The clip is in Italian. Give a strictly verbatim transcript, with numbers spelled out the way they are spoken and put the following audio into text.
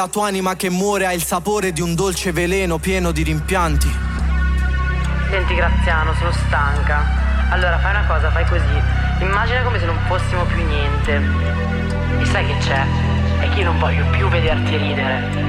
La tua anima che muore ha il sapore di un dolce veleno pieno di rimpianti. Senti Graziano, sono stanca. Allora fai una cosa, fai così. Immagina come se non fossimo più niente. E sai che c'è? È che io non voglio più vederti ridere.